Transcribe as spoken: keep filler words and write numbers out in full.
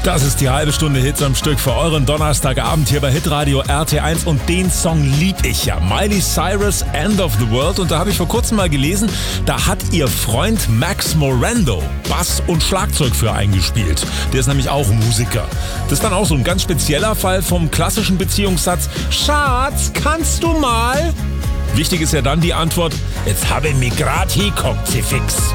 Das ist die halbe Stunde Hits am Stück für euren Donnerstagabend hier bei Hitradio R T eins und den Song lieb ich ja. Miley Cyrus, End of the World. Und da habe ich vor kurzem mal gelesen, da hat ihr Freund Max Morando Bass und Schlagzeug für eingespielt. Der ist nämlich auch Musiker. Das ist dann auch so ein ganz spezieller Fall vom klassischen Beziehungssatz: Schatz, kannst du mal? Wichtig ist ja dann die Antwort: Jetzt habe ich mich grad hier, kommt sie fix.